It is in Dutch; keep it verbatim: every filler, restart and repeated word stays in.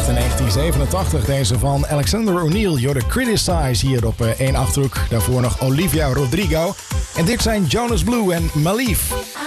uit negentien zevenentachtig. Deze van Alexander O'Neal, You're the Criticize, hier op één Achterhoek. Daarvoor nog Olivia Rodrigo. En dit zijn Jonas Blue en Malif.